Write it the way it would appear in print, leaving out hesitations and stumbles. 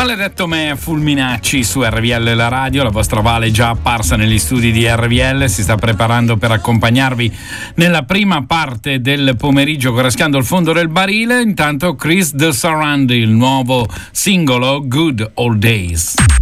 Maledetto me, Fulminacci su RVL la radio, la vostra Vale già apparsa negli studi di RVL, si sta preparando per accompagnarvi nella prima parte del pomeriggio con Raschiando il fondo del barile. Intanto Chris de Sarandi, il nuovo singolo Good Old Days.